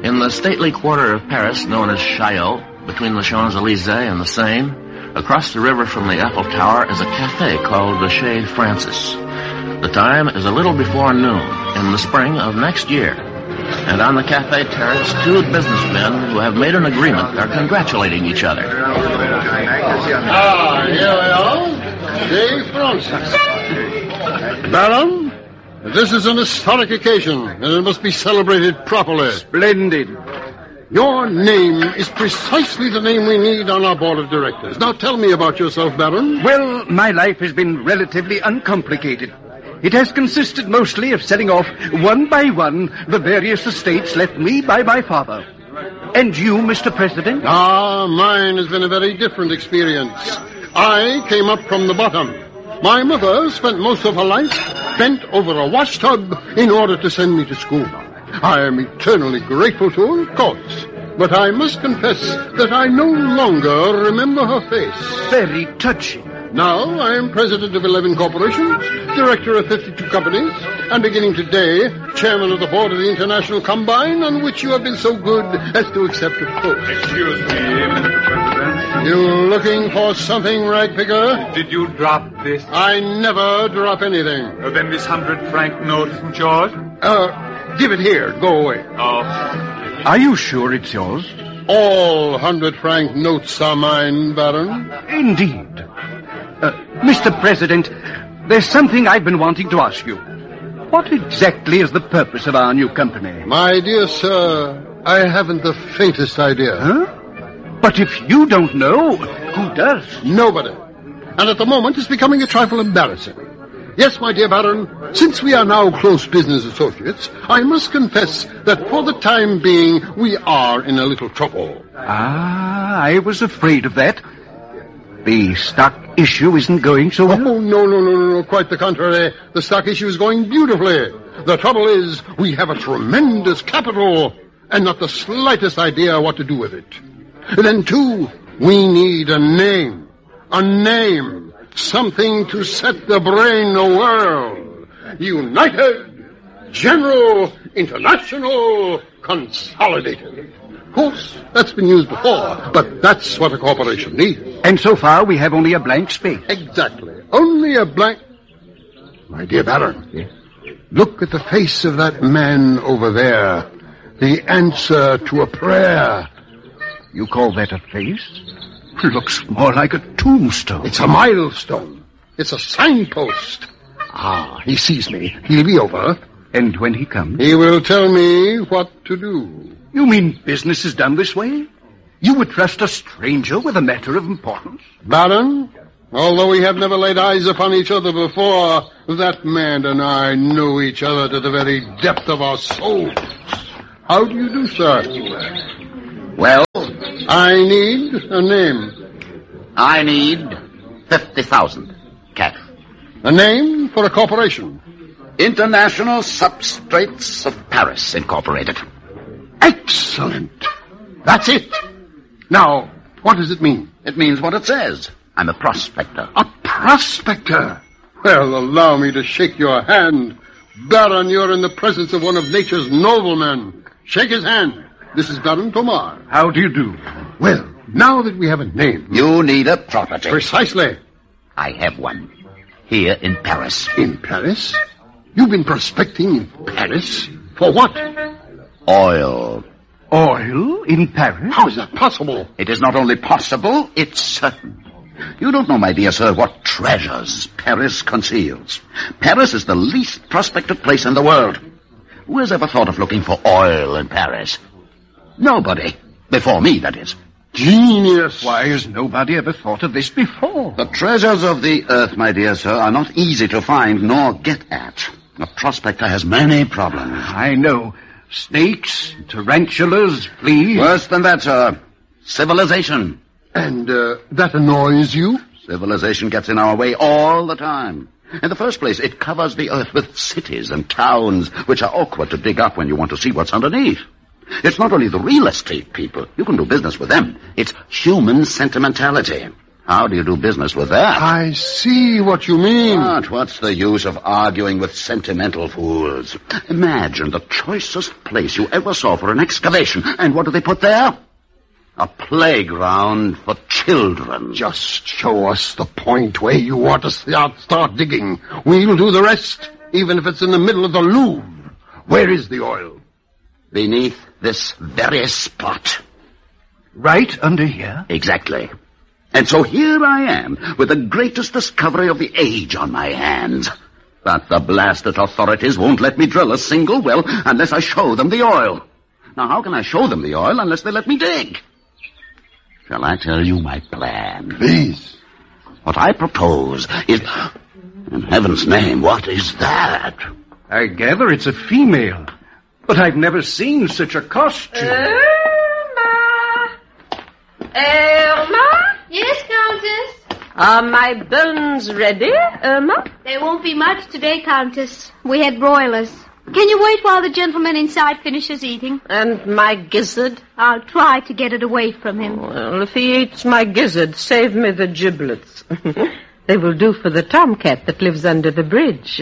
In the stately quarter of Paris known as Chaillot, between the Champs-Élysées and the Seine, across the river from the Eiffel Tower is a cafe called the Chez Francis. The time is a little before noon in the spring of next year. And on the cafe terrace, two businessmen who have made an agreement are congratulating each other. Ah, here we are. Chez Francis. Baron, this is an historic occasion, and it must be celebrated properly. Splendid. Your name is precisely the name we need on our board of directors. Now tell me about yourself, Baron. Well, my life has been relatively uncomplicated. It has consisted mostly of selling off, one by one, the various estates left me by my father. And you, Mr. President? Ah, mine has been a very different experience. I came up from the bottom. My mother spent most of her life bent over a washtub in order to send me to school. I am eternally grateful to her, of course. But I must confess that I no longer remember her face. Very touching. Now I am president of 11 corporations, director of 52 companies, and beginning today, chairman of the board of the International Combine, on which you have been so good as to accept a post. Excuse me, Mr. President. You looking for something, Ragpicker? Did you drop this? I never drop anything. Then this 100-franc note isn't yours? Give it here. Go away. Oh. Are you sure it's yours? All 100-franc notes are mine, Baron. Indeed. Mr. President, there's something I've been wanting to ask you. What exactly is the purpose of our new company? My dear sir, I haven't the faintest idea. Huh? But if you don't know, who does? Nobody. And at the moment, it's becoming a trifle embarrassing. Yes, my dear Baron, since we are now close business associates, I must confess that for the time being, we are in a little trouble. Ah, I was afraid of that. The stock issue isn't going so well? Oh, no. Quite the contrary. The stock issue is going beautifully. The trouble is, we have a tremendous capital and not the slightest idea what to do with it. Then, too, we need a name. A name. Something to set the brain awhirl. United, General, International, Consolidated. Of course, that's been used before, but that's what a corporation needs. And so far, we have only a blank space. Exactly. Only a blank... My dear Baron, yes? Look at the face of that man over there. The answer to a prayer. You call that a face? Looks more like a tombstone. It's a milestone. It's a signpost. Ah, he sees me. He'll be over. And when he comes? He will tell me what to do. You mean business is done this way? You would trust a stranger with a matter of importance? Baron, although we have never laid eyes upon each other before, that man and I know each other to the very depth of our souls. How do you do, sir? Well, I need a name. I need 50,000 cash. A name for a corporation. International Substrates of Paris, Incorporated. Excellent. That's it. Now, what does it mean? It means what it says. I'm a prospector. A prospector? Well, allow me to shake your hand. Baron, you're in the presence of one of nature's noblemen. Shake his hand. This is Baron Tomar. How do you do? Well, now that we have a name... You need a property. Precisely. I have one. Here in Paris. In Paris? You've been prospecting in Paris? For what? Oil. Oil in Paris? How is that possible? It is not only possible, it's certain. You don't know, my dear sir, what treasures Paris conceals. Paris is the least prospected place in the world. Who has ever thought of looking for oil in Paris? Nobody. Before me, that is. Genius. Why has nobody ever thought of this before? The treasures of the earth, my dear sir, are not easy to find nor get at. A prospector has many problems. I know. Snakes, tarantulas, fleas. Worse than that, sir. Civilization. And that annoys you? Civilization gets in our way all the time. In the first place, it covers the earth with cities and towns, which are awkward to dig up when you want to see what's underneath. It's not only the real estate people. You can do business with them. It's human sentimentality. How do you do business with that? I see what you mean. But what's the use of arguing with sentimental fools? Imagine the choicest place you ever saw for an excavation. And what do they put there? A playground for children. Just show us the point where you want to start digging. We'll do the rest, even if it's in the middle of the Louvre. Where is the oil? Beneath this very spot. Right under here? Exactly. And so here I am, with the greatest discovery of the age on my hands. But the blasted authorities won't let me drill a single well unless I show them the oil. Now, how can I show them the oil unless they let me dig? Shall I tell you my plan? Please. What I propose is... In heaven's name, what is that? I gather it's a female. But I've never seen such a costume. Irma? Yes, Countess? Are my bones ready, Irma? There won't be much today, Countess. We had broilers. Can you wait while the gentleman inside finishes eating? And my gizzard? I'll try to get it away from him. Well, if he eats my gizzard, save me the giblets. They will do for the tomcat that lives under the bridge.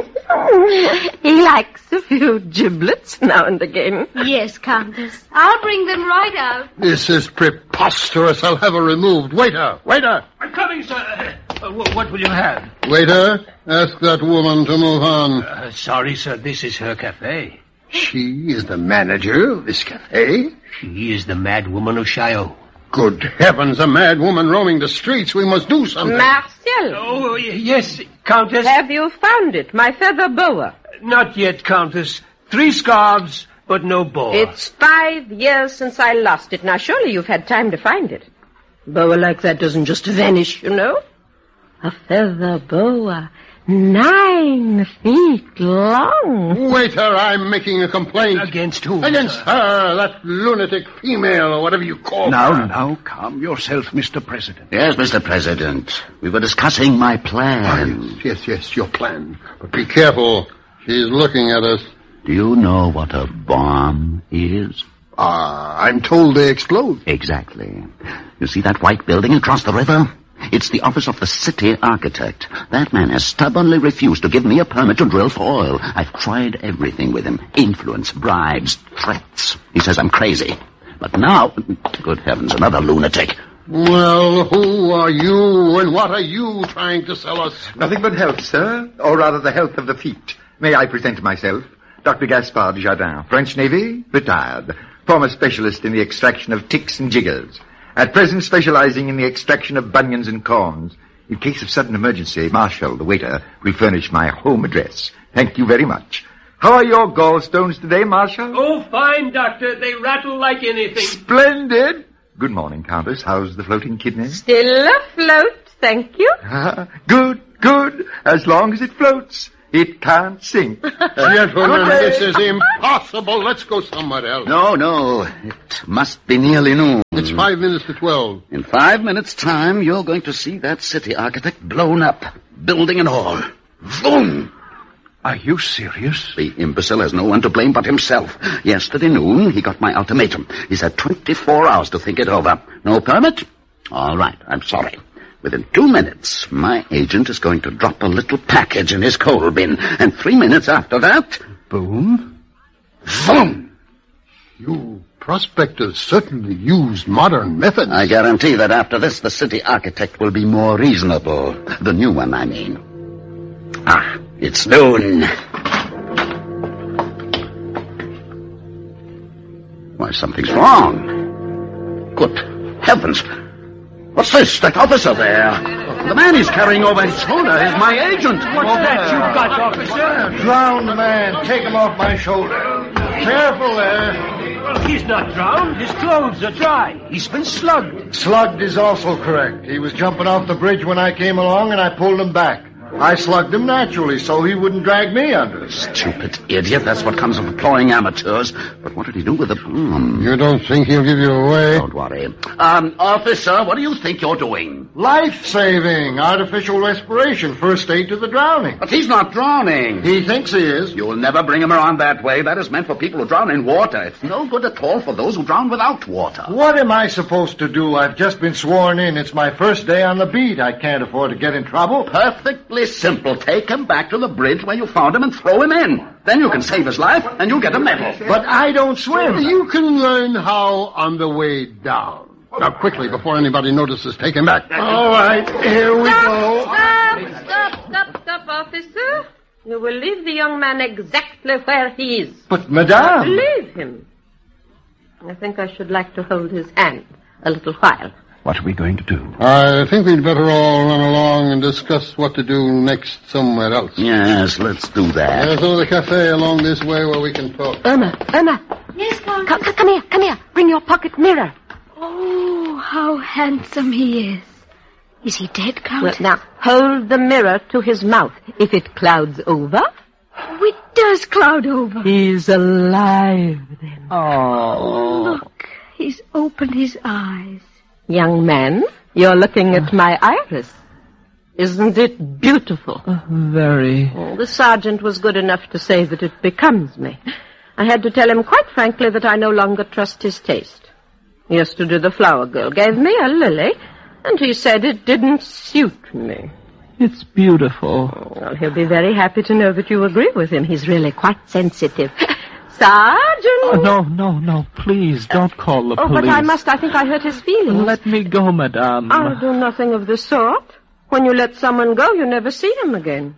He likes a few giblets now and again. Yes, Countess. I'll bring them right out. This is preposterous. I'll have her removed. Waiter! Waiter! I'm coming, sir. What will you have? Waiter, ask that woman to move on. Sorry, sir. This is her cafe. She is the manager of this cafe? She is the mad woman of Chaillot. Good heavens, a mad woman roaming the streets. We must do something. Marcel, Oh, yes, Countess. have you found it, my feather boa? Not yet, Countess. 3 scarves, but no boa. It's 5 years since I lost it. Now, surely you've had time to find it. Boa like that doesn't just vanish, you know. A feather boa, 9 feet long. Waiter, I'm making a complaint. Against whom? Against her, that lunatic female, or whatever you call her. Now, calm yourself, Mr. President. Yes, Mr. President. We were discussing my plan. Yes, your plan. But be careful. She's looking at us. Do you know what a bomb is? I'm told they explode. Exactly. You see that white building across the river? It's the office of the city architect. That man has stubbornly refused to give me a permit to drill for oil. I've tried everything with him. Influence, bribes, threats. He says I'm crazy. But now, good heavens, another lunatic. Well, who are you, and what are you trying to sell us? Nothing but health, sir, or rather the health of the feet. May I present myself? Dr. Gaspard Jardin, French Navy, retired. Former specialist in the extraction of ticks and jiggers. At present specializing in the extraction of bunions and corns. In case of sudden emergency, Marshall, the waiter, will furnish my home address. Thank you very much. How are your gallstones today, Marshall? Oh, fine, Doctor. They rattle like anything. Splendid. Good morning, Countess. How's the floating kidney? Still afloat, thank you. Good. As long as it floats. It can't sink. Gentlemen, this is impossible. Let's go somewhere else. No. It must be nearly noon. It's 5 minutes to 12. In 5 minutes' time, you're going to see that city architect blown up, building and all. Boom! Are you serious? The imbecile has no one to blame but himself. Yesterday noon, he got my ultimatum. He's had 24 hours to think it over. No permit? All right, I'm sorry. Within 2 minutes, my agent is going to drop a little package in his coal bin. And 3 minutes after that... Boom? Boom! You prospectors certainly used modern methods. I guarantee that after this, the city architect will be more reasonable. The new one, I mean. It's noon. Why, something's wrong. Good heavens. What's this? That officer there. The man he's carrying over his shoulder is my agent. What's that you've got, officer? Drowned man. Take him off my shoulder. Careful there. Well, he's not drowned. His clothes are dry. He's been slugged. Slugged is also correct. He was jumping off the bridge when I came along, and I pulled him back. I slugged him naturally so he wouldn't drag me under. Stupid idiot. That's what comes of employing amateurs. But what did he do with the bomb? You don't think he'll give you away? Don't worry. Officer, what do you think you're doing? Life-saving, artificial respiration, first aid to the drowning. But he's not drowning. He thinks he is. You'll never bring him around that way. That is meant for people who drown in water. It's no good at all for those who drown without water. What am I supposed to do? I've just been sworn in. It's my first day on the beat. I can't afford to get in trouble. Perfectly simple. Take him back to the bridge where you found him and throw him in. Then you can save his life and you'll get a medal. But I don't swim. You can learn how on the way down. Now, quickly, before anybody notices, take him back. All right, here we go. Stop, officer. You will leave the young man exactly where he is. But, madame... Leave him. I think I should like to hold his hand a little while. What are we going to do? I think we'd better all run along and discuss what to do next somewhere else. Yes, let's do that. There's another cafe along this way where we can talk. Irma. Yes, Countess? Come here. Bring your pocket mirror. Oh, how handsome he is. Is he dead, Countess? Well, now, hold the mirror to his mouth. If it clouds over... Oh, it does cloud over. He's alive, then. Oh, look. He's opened his eyes. Young man, you're looking at my iris. Isn't it beautiful? Very. Oh, the sergeant was good enough to say that it becomes me. I had to tell him quite frankly that I no longer trust his taste. Yesterday the flower girl gave me a lily, and he said it didn't suit me. It's beautiful. Oh, well, he'll be very happy to know that you agree with him. He's really quite sensitive. Sergeant! No, please, don't call the police. Oh, but I must. I think I hurt his feelings. Let me go, madame. I'll do nothing of the sort. When you let someone go, you never see him again.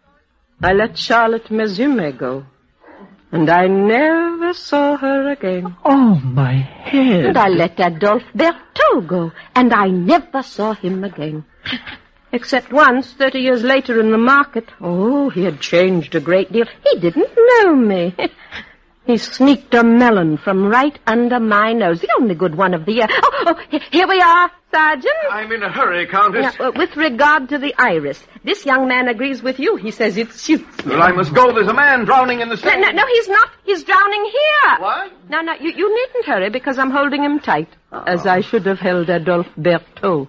I let Charlotte Mezume go, and I never saw her again. Oh, my head. And I let Adolphe Berthaud go, and I never saw him again. Except once, 30 years later in the market. Oh, he had changed a great deal. He didn't know me. He sneaked a melon from right under my nose, the only good one of the year. Oh, here we are, Sergeant. I'm in a hurry, Countess. Now, with regard to the iris, this young man agrees with you. He says it suits me. Well, I must go. There's a man drowning in the sea. No, he's not. He's drowning here. What? No, you needn't hurry because I'm holding him tight, as I should have held Adolphe Berthaud.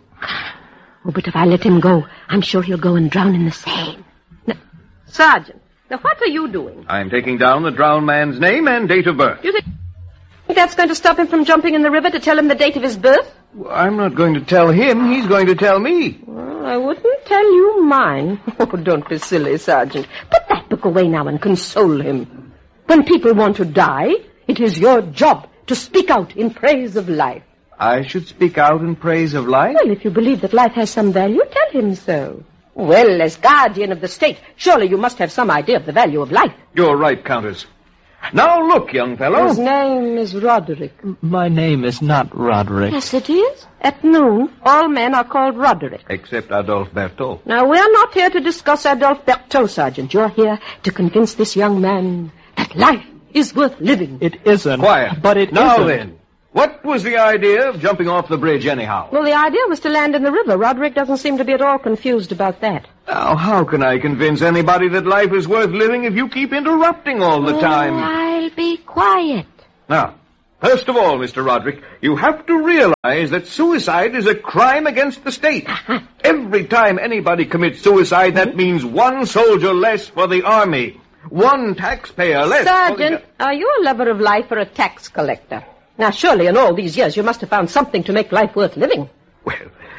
Oh, but if I let him go, I'm sure he'll go and drown in the Seine. Now, Sergeant, now what are you doing? I'm taking down the drowned man's name and date of birth. You think that's going to stop him from jumping in the river to tell him the date of his birth? Well, I'm not going to tell him. He's going to tell me. Well, I wouldn't tell you mine. Oh, don't be silly, Sergeant. Put that book away now and console him. When people want to die, it is your job to speak out in praise of life. I should speak out in praise of life? Well, if you believe that life has some value, tell him so. Well, as guardian of the state, surely you must have some idea of the value of life. You're right, Countess. Now look, young fellow. His name is Roderick. My name is not Roderick. Yes, it is. At noon, all men are called Roderick. Except Adolphe Berthaud. Now, we're not here to discuss Adolphe Berthaud, Sergeant. You're here to convince this young man that life is worth living. It isn't. Quiet. But it now isn't. Then, what was the idea of jumping off the bridge anyhow? Well, the idea was to land in the river. Roderick doesn't seem to be at all confused about that. Now, how can I convince anybody that life is worth living if you keep interrupting all the time? I'll be quiet. Now, first of all, Mr. Roderick, you have to realize that suicide is a crime against the state. Every time anybody commits suicide, that means one soldier less for the army. One taxpayer less. Sergeant, are you a lover of life or a tax collector? Now, surely in all these years you must have found something to make life worth living. Well,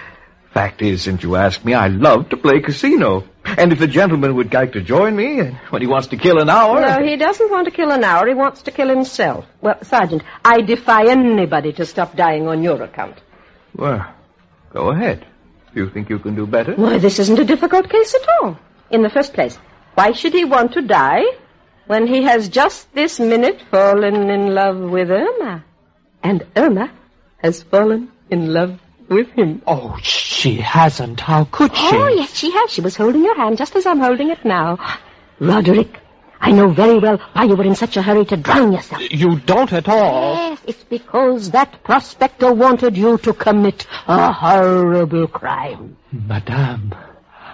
fact is, since you ask me, I love to play casino. And if the gentleman would like to join me when he wants to kill an hour... No, he doesn't want to kill an hour. He wants to kill himself. Well, Sergeant, I defy anybody to stop dying on your account. Well, go ahead. You think you can do better? Why, this isn't a difficult case at all. In the first place, why should he want to die when he has just this minute fallen in love with Irma? And Irma has fallen in love with him. Oh, she hasn't. How could she? Oh, yes, she has. She was holding your hand just as I'm holding it now. Roderick, I know very well why you were in such a hurry to drown yourself. You don't at all. Yes, it's because that prospector wanted you to commit a horrible crime. Madame,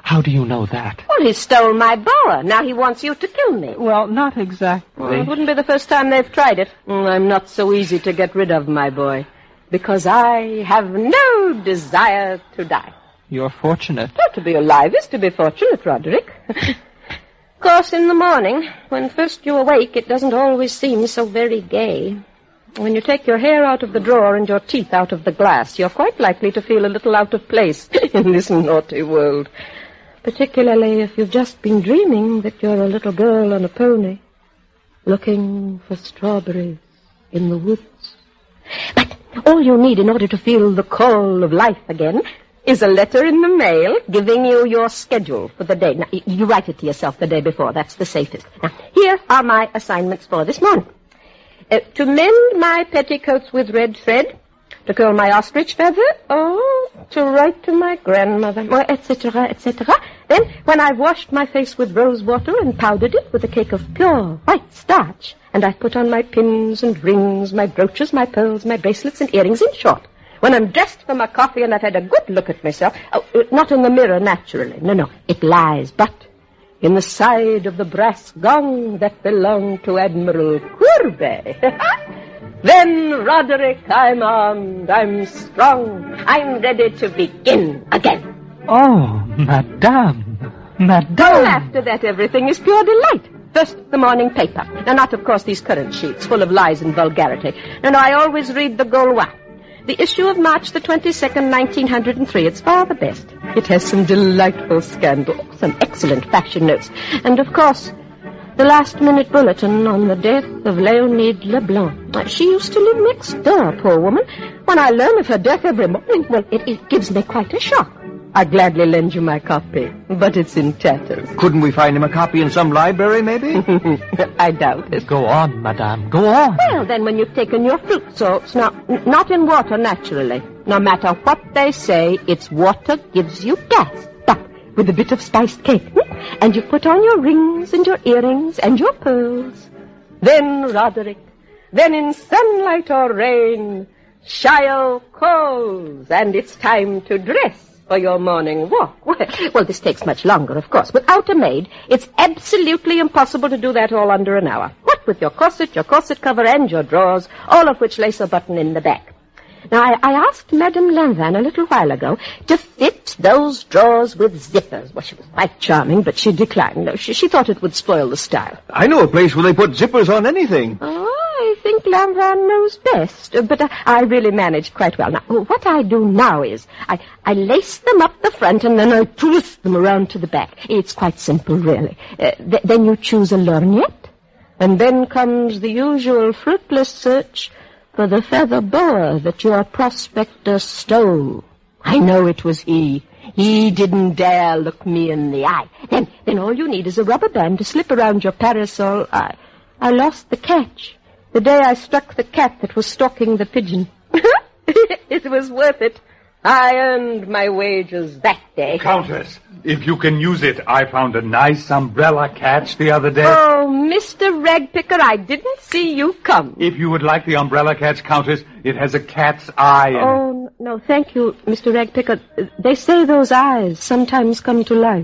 How do you know that? Well, he stole my boa. Now he wants you to kill me. Well, not exactly. Well, it wouldn't be the first time they've tried it. I'm not so easy to get rid of, my boy, because I have no desire to die. You're fortunate. Oh, to be alive is to be fortunate, Roderick. Of course, in the morning, when first you awake, it doesn't always seem so very gay. When you take your hair out of the drawer and your teeth out of the glass, you're quite likely to feel a little out of place in this naughty world. Particularly if you've just been dreaming that you're a little girl on a pony, looking for strawberries in the woods. But all you need in order to feel the call of life again is a letter in the mail giving you your schedule for the day. Now, you write it to yourself the day before. That's the safest. Now, here are my assignments for this morning. To mend my petticoats with red thread, to curl my ostrich feather, to write to my grandmother, etc., etc. Then, when I've washed my face with rose water and powdered it with a cake of pure white starch, and I've put on my pins and rings, my brooches, my pearls, my bracelets and earrings, in short, when I'm dressed for my coffee and I've had a good look at myself, not in the mirror, naturally, no, it lies, but in the side of the brass gong that belonged to Admiral Courbet. Then, Roderick, I'm armed, I'm strong, I'm ready to begin again. Oh, Madame. Well, after that, everything is pure delight. First, the morning paper. Now, not, of course, these current sheets, full of lies and vulgarity. And I always read the Gaulois. The issue of March the 22nd, 1903. It's far the best. It has some delightful scandal, some excellent fashion notes. And, of course, the last-minute bulletin on the death of Léonide Leblanc. She used to live next door, poor woman. When I learn of her death every morning, well, it gives me quite a shock. I'd gladly lend you my copy, but it's in tatters. Couldn't we find him a copy in some library, maybe? I doubt it. Go on, Madame, go on. Well, then, when you've taken your fruit salts, not in water, naturally. No matter what they say, it's water gives you gas. But with a bit of spiced cake, and you put on your rings and your earrings and your pearls. Then, Roderick, then in sunlight or rain, Chaillot calls, and it's time to dress for your morning walk. Well, this takes much longer, of course. Without a maid, it's absolutely impossible to do that all under an hour. What with your corset cover, and your drawers, all of which lace a button in the back. Now, I asked Madame Lanvin a little while ago to fit those drawers with zippers. Well, she was quite charming, but she declined. No, she thought it would spoil the style. I know a place where they put zippers on anything. Oh, I think Lanvin knows best, but I really managed quite well. Now, what I do now is I lace them up the front and then I twist them around to the back. It's quite simple, really. Then you choose a lorgnette, and then comes the usual fruitless search for the feather boa that your prospector stole. I know it was he. He didn't dare look me in the eye. Then all you need is a rubber band to slip around your parasol. I lost the catch the day I struck the cat that was stalking the pigeon. It was worth it. I earned my wages that day. Countess, if you can use it, I found a nice umbrella catch the other day. Oh, Mr. Ragpicker, I didn't see you come. If you would like the umbrella catch, Countess, it has a cat's eye in it. Oh, no, thank you, Mr. Ragpicker. They say those eyes sometimes come to life.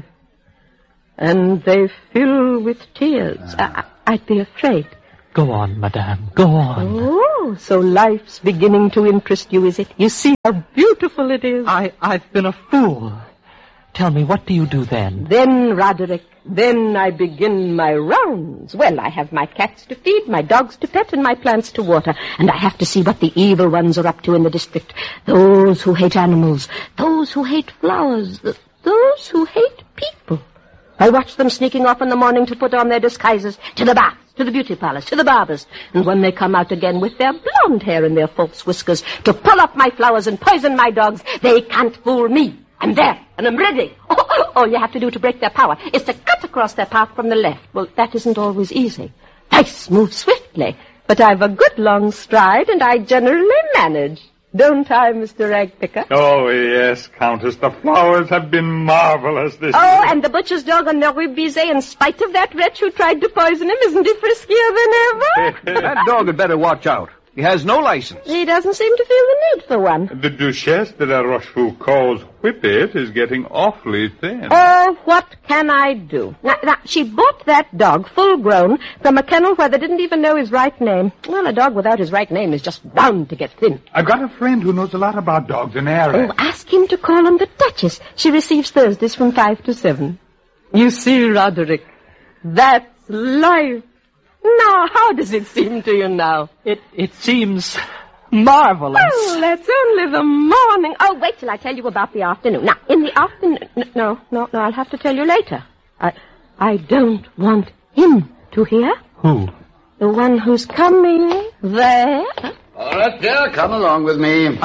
And they fill with tears. I'd be afraid. Go on, Madame, go on. Oh, so life's beginning to interest you, is it? You see how beautiful it is. I've been a fool. Tell me, what do you do then? Then, Roderick, then I begin my rounds. Well, I have my cats to feed, my dogs to pet, and my plants to water. And I have to see what the evil ones are up to in the district. Those who hate animals, those who hate flowers, those who hate people. I watch them sneaking off in the morning to put on their disguises, to the baths, to the beauty parlors, to the barbers. And when they come out again with their blonde hair and their false whiskers to pull up my flowers and poison my dogs, they can't fool me. I'm there, and I'm ready. All you have to do to break their power is to cut across their path from the left. Well, that isn't always easy. Dice move swiftly, but I've a good long stride, and I generally manage. Don't I, Mr. Ragpicker? Oh, yes, Countess. The flowers have been marvelous this year. Oh, and the butcher's dog on the Rue Bizet, in spite of that wretch who tried to poison him, isn't he friskier than ever? That dog had better watch out. He has no license. He doesn't seem to feel the need for one. The Duchesse de la Rochefoucauld's whippet is getting awfully thin. Oh, what can I do? Now, she bought that dog, full grown, from a kennel where they didn't even know his right name. Well, a dog without his right name is just bound to get thin. I've got a friend who knows a lot about dogs in area. Oh, ask him to call on the Duchess. She receives Thursdays from 5 to 7. You see, Roderick, that's life. Now, how does it seem to you now? It seems marvelous. Oh, that's only the morning. Oh, wait till I tell you about the afternoon. Now, in the afternoon... No, I'll have to tell you later. I don't want him to hear. Who? The one who's coming there. All right, Pierre, come along with me.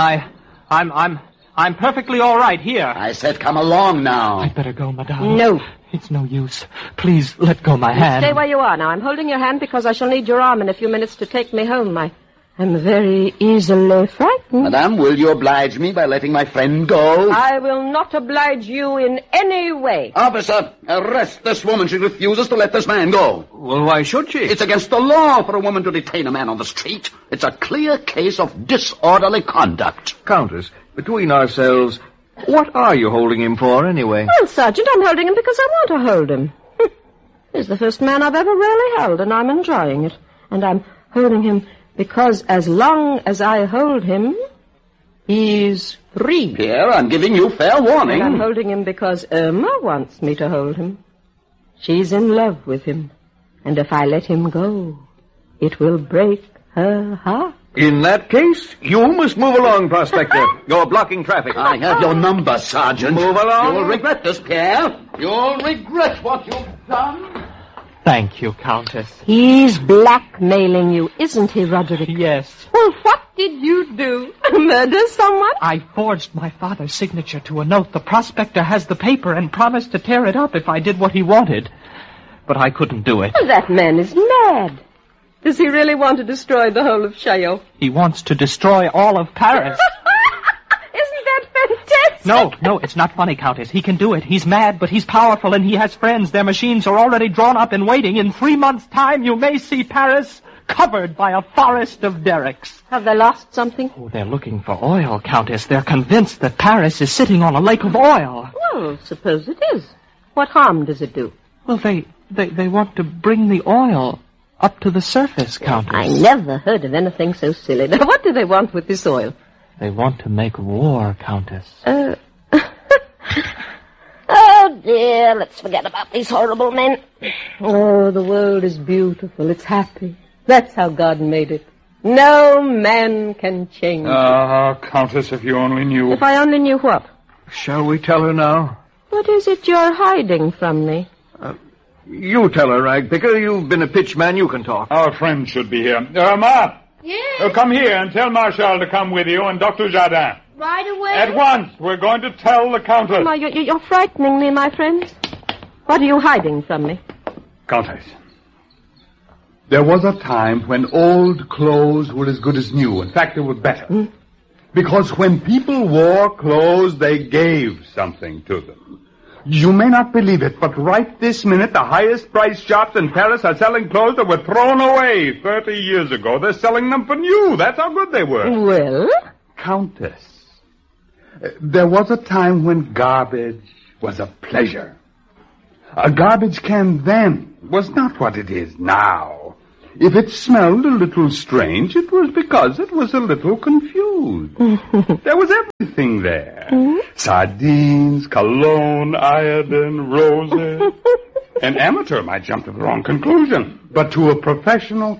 I'm perfectly all right here. I said come along now. I'd better go, madame. No. It's no use. Please, let go my hand. Stay where you are now. I'm holding your hand because I shall need your arm in a few minutes to take me home. I'm very easily frightened. Madame, will you oblige me by letting my friend go? I will not oblige you in any way. Officer, arrest this woman. She refuses to let this man go. Well, why should she? It's against the law for a woman to detain a man on the street. It's a clear case of disorderly conduct. Countess, between ourselves, what are you holding him for, anyway? Well, Sergeant, I'm holding him because I want to hold him. He's the first man I've ever really held, and I'm enjoying it. And I'm holding him because as long as I hold him, he's free. Pierre, I'm giving you fair warning. And I'm holding him because Irma wants me to hold him. She's in love with him. And if I let him go, it will break her heart. In that case, you must move along, Prospector. You're blocking traffic. I have your number, Sergeant. Move along. You'll regret this, Pierre. You'll regret what you've done. Thank you, Countess. He's blackmailing you, isn't he, Roderick? Yes. Well, what did you do? Murder someone? I forged my father's signature to a note. The prospector has the paper and promised to tear it up if I did what he wanted. But I couldn't do it. Well, that man is mad. Does he really want to destroy the whole of Chaillot? He wants to destroy all of Paris. Isn't that fantastic? No, it's not funny, Countess. He can do it. He's mad, but he's powerful, and he has friends. Their machines are already drawn up and waiting. In 3 months' time, you may see Paris covered by a forest of derricks. Have they lost something? Oh, they're looking for oil, Countess. They're convinced that Paris is sitting on a lake of oil. Well, suppose it is. What harm does it do? Well, they want to bring the oil up to the surface, Countess. I never heard of anything so silly. Now, what do they want with this oil? They want to make war, Countess. Oh, dear, let's forget about these horrible men. Oh, the world is beautiful. It's happy. That's how God made it. No man can change it. Countess, if you only knew. If I only knew what? Shall we tell her now? What is it you're hiding from me? You tell her, Ragpicker. You've been a pitchman. You can talk. Our friend should be here. Ma! Yes? Come here and tell Marshal to come with you and Dr. Jardin. Right away? At once. We're going to tell the Countess. Oh, you're frightening me, my friend. What are you hiding from me? Countess, there was a time when old clothes were as good as new. In fact, they were better. Because when people wore clothes, they gave something to them. You may not believe it, but right this minute, the highest price shops in Paris are selling clothes that were thrown away 30 years ago. They're selling them for new. That's how good they were. Well? Countess, there was a time when garbage was a pleasure. A garbage can then was not what it is now. If it smelled a little strange, it was because it was a little confused. There was everything there. Sardines, cologne, iodine, roses. An amateur might jump to the wrong conclusion. But to a professional,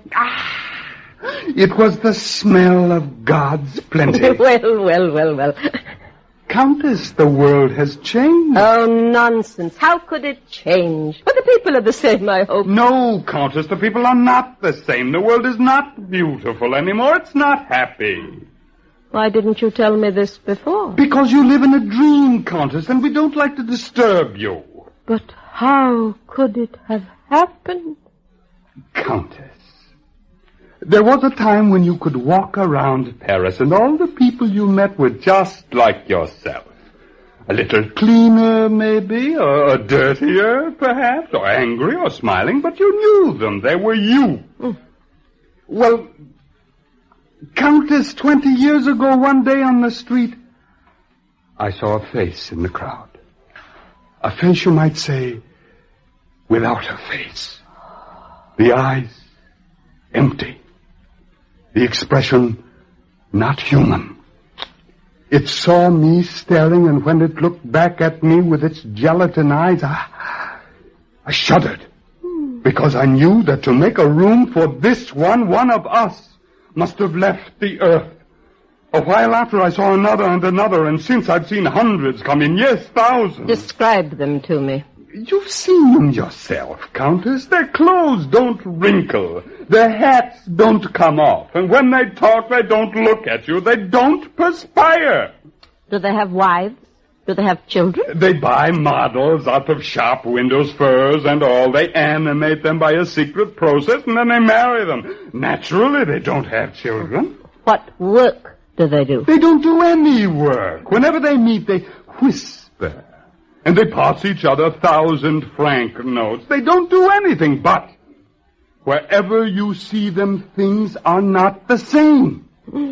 it was the smell of God's plenty. Well. Countess, the world has changed. Oh, nonsense. How could it change? But the people are the same, I hope. No, Countess, the people are not the same. The world is not beautiful anymore. It's not happy. Why didn't you tell me this before? Because you live in a dream, Countess, and we don't like to disturb you. But how could it have happened? Countess, there was a time when you could walk around Paris and all the people you met were just like yourself. A little cleaner, maybe, or dirtier, perhaps, or angry or smiling, but you knew them. They were you. Well, Countess, 20 years ago, one day on the street, I saw a face in the crowd. A face, you might say, without a face. The eyes, empty. The expression, not human. It saw me staring, and when it looked back at me with its gelatin eyes, I shuddered. Because I knew that to make a room for this one of us must have left the earth. A while after I saw another and another, and since I've seen hundreds come in, yes, thousands. Describe them to me. You've seen them yourself, Countess. Their clothes don't wrinkle. Their hats don't come off. And when they talk, they don't look at you. They don't perspire. Do they have wives? Do they have children? They buy models out of shop windows, furs and all. They animate them by a secret process, and then they marry them. Naturally, they don't have children. What work do they do? They don't do any work. Whenever they meet, they whisper. And they pass each other 1,000-franc notes. They don't do anything, but wherever you see them, things are not the same.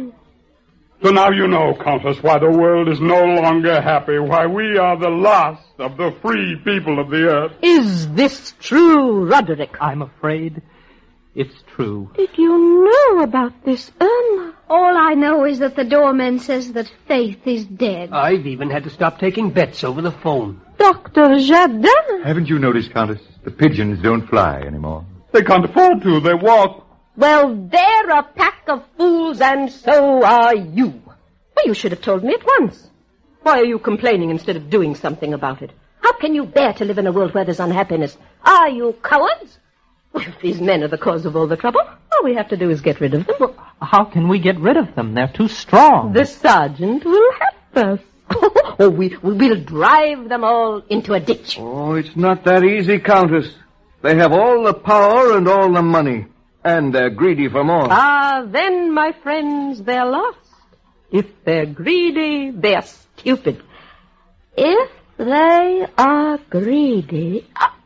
So now you know, Countess, why the world is no longer happy, why we are the last of the free people of the earth. Is this true, Roderick? I'm afraid it's true. Did you know about this, Irma? All I know is that the doorman says that Faith is dead. I've even had to stop taking bets over the phone. Dr. Jardin? Haven't you noticed, Countess? The pigeons don't fly anymore. They can't afford to. They walk. Well, they're a pack of fools, and so are you. Well, you should have told me at once. Why are you complaining instead of doing something about it? How can you bear to live in a world where there's unhappiness? Are you cowards? Well, if these men are the cause of all the trouble, all we have to do is get rid of them. Well, how can we get rid of them? They're too strong. The sergeant will help us. Or we'll drive them all into a ditch. Oh, it's not that easy, Countess. They have all the power and all the money. And they're greedy for more. Ah, then, my friends, they're lost. If they're greedy, they're stupid. If they are greedy...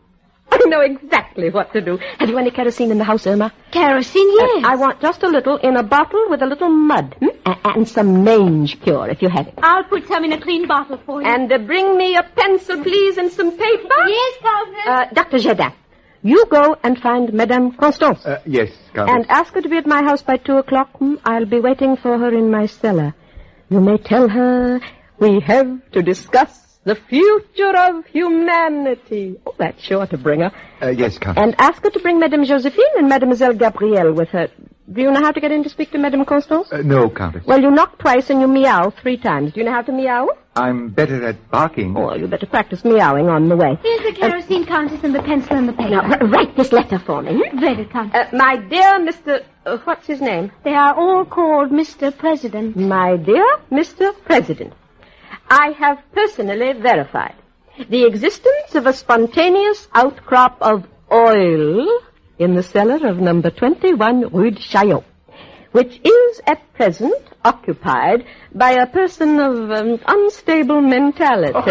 I know exactly what to do. Have you any kerosene in the house, Irma? Kerosene, yes. I want just a little in a bottle with a little mud. And some mange cure, if you have it. I'll put some in a clean bottle for you. And bring me a pencil, please, and some paper. Yes, Countess. Dr. Jardin, you go and find Madame Constance. Yes, Countess. And ask her to be at my house by 2:00. I'll be waiting for her in my cellar. You may tell her we have to discuss the future of humanity. Oh, that's sure to bring her. Yes, Countess. And ask her to bring Madame Josephine and Mademoiselle Gabrielle with her. Do you know how to get in to speak to Madame Constance? No, Countess. Well, you knock twice and you meow 3 times. Do you know how to meow? I'm better at barking. Oh, you better practice meowing on the way. Here's the kerosene, Countess, and the pencil and the paper. Now, write this letter for me. Read it, Countess. My dear Mr... what's his name? They are all called Mr. President. My dear Mr. President, I have personally verified the existence of a spontaneous outcrop of oil in the cellar of number 21 Rue de Chaillot, which is at present occupied by a person of unstable mentality.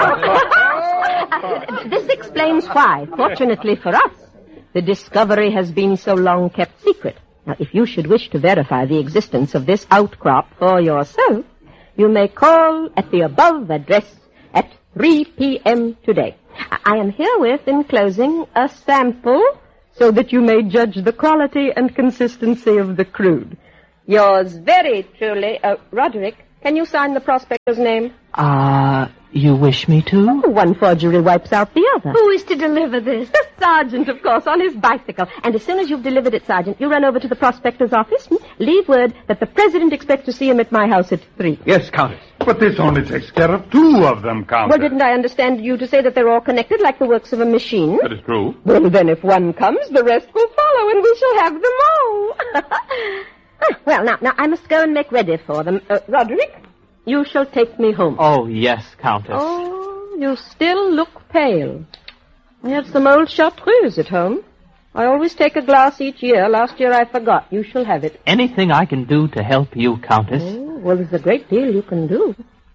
This explains why, fortunately for us, the discovery has been so long kept secret. Now, if you should wish to verify the existence of this outcrop for yourself, you may call at the above address at 3 p.m. today. I am herewith enclosing a sample so that you may judge the quality and consistency of the crude. Yours very truly, Roderick, can you sign the prospector's name? You wish me to? One forgery wipes out the other. Who is to deliver this? The sergeant, of course, on his bicycle. And as soon as you've delivered it, Sergeant, you run over to the prospector's office, leave word that the president expects to see him at my house at 3. Yes, Countess. But this only takes care of 2 of them, Countess. Well, didn't I understand you to say that they're all connected like the works of a machine? That is true. Well, then if one comes, the rest will follow, and we shall have them all. Well, now, I must go and make ready for them. Roderick, you shall take me home. Oh, yes, Countess. Oh, you still look pale. I have some old chartreuse at home. I always take a glass each year. Last year I forgot. You shall have it. Anything I can do to help you, Countess? Oh, well, there's a great deal you can do.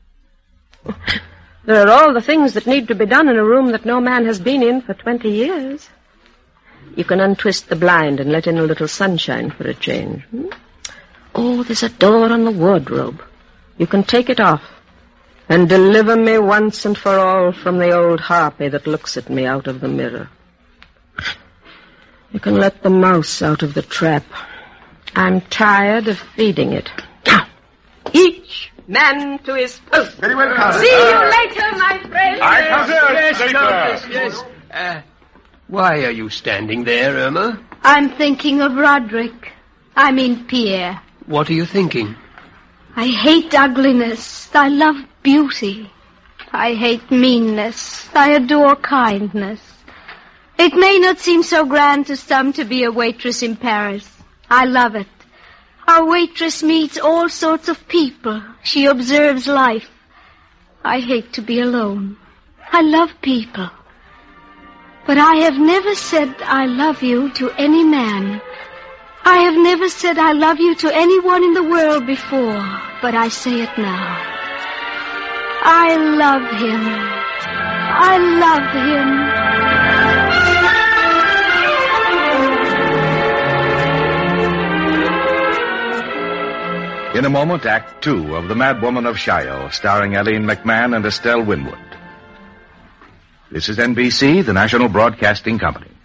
There are all the things that need to be done in a room that no man has been in for 20 years. You can untwist the blind and let in a little sunshine for a change. Oh, there's a door on the wardrobe. You can take it off and deliver me once and for all from the old harpy that looks at me out of the mirror. You can let the mouse out of the trap. I'm tired of feeding it. Now, each man to his post. Very well, Countess. See you later, my friend. Yes. Why are you standing there, Irma? I'm thinking of Roderick. I mean Pierre. What are you thinking? I hate ugliness. I love beauty. I hate meanness. I adore kindness. It may not seem so grand to some to be a waitress in Paris. I love it. Our waitress meets all sorts of people. She observes life. I hate to be alone. I love people. But I have never said I love you to any man. I have never said I love you to anyone in the world before, but I say it now. I love him. I love him. In a moment, Act 2 of The Mad Woman of Chaillot, starring Aline McMahon and Estelle Winwood. This is NBC, the National Broadcasting Company.